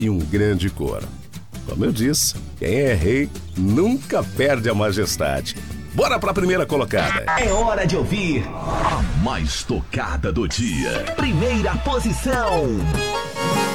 e um grande coro. Como eu disse, quem é rei nunca perde a majestade. Bora pra primeira colocada. É hora de ouvir a mais tocada do dia. Primeira posição.